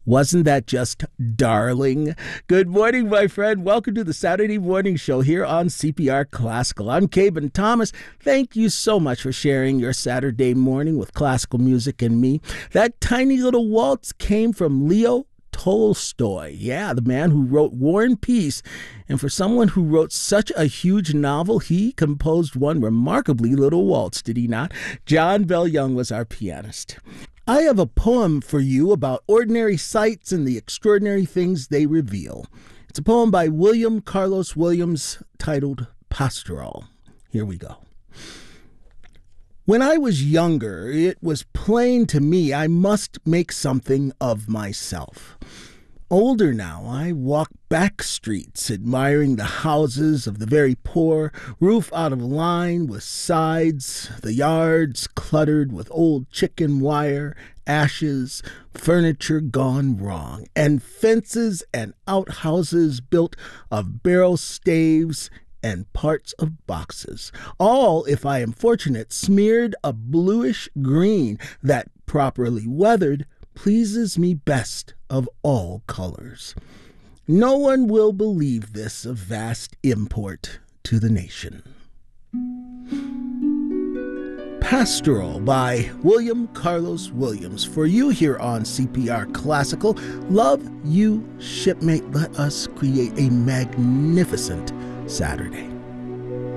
Wasn't that just darling? Good morning, my friend. Welcome to the Saturday Morning Show here on CPR Classical. I'm Caben Thomas. Thank you so much for sharing your Saturday morning with classical music and me. That tiny little waltz came from Leo Tolstoy. Yeah, the man who wrote War and Peace. And for someone who wrote such a huge novel, he composed one remarkably little waltz, did he not? John Bell Young was our pianist. I have a poem for you about ordinary sights and the extraordinary things they reveal. It's a poem by William Carlos Williams titled Pastoral. Here we go. When I was younger, it was plain to me I must make something of myself. Older now, I walk back streets admiring the houses of the very poor, roof out of line with sides, the yards cluttered with old chicken wire, ashes, furniture gone wrong, and fences and outhouses built of barrel staves and parts of boxes, all, if I am fortunate, smeared a bluish green that, properly weathered, pleases me best of all colors. No one will believe this of vast import to the nation. Pastoral by William Carlos Williams. For you here on CPR Classical. Love you, shipmate. Let us create a magnificent Saturday.